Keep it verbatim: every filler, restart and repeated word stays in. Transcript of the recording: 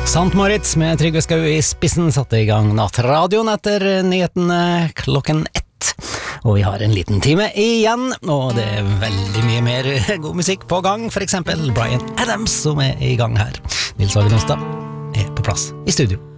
Sant Moritz med Trygve Skau i spissen satte i gang nattradioen etter nyhetene klokken ett. Og vi har en liten time igjen, og det er veldig mye mer god musikk på gang. For eksempel Bryan Adams som er i gang her. Nils Hagen Ostad er på plass i studio.